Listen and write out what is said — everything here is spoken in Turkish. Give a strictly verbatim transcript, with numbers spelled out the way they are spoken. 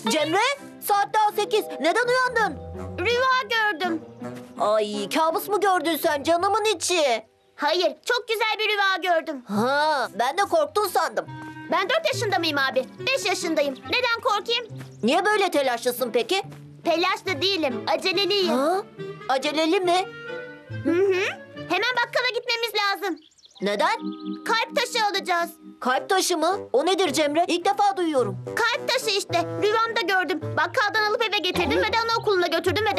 Cemre, saat daha sekiz. Neden uyandın? Rüya gördüm. Ay, kabus mu gördün sen canımın içi? Hayır, çok güzel bir rüya gördüm. Ha, ben de korktun sandım. Ben dört yaşında mıyım abi? Beş yaşındayım. Neden korkayım? Niye böyle telaşlısın peki? Telaşlı değilim, aceleliyim. Ha? Aceleli mi? Hı hı. Hemen bakkala gitmemiz lazım. Neden? Kalp taşı alacağız. Kalp taşı mı? O nedir Cemre? İlk defa duyuyorum. Kalp taşı işte. Rüyamda gördüm. Bakkaldan alıp eve getirdim ve de anaokuluna götürdüm ve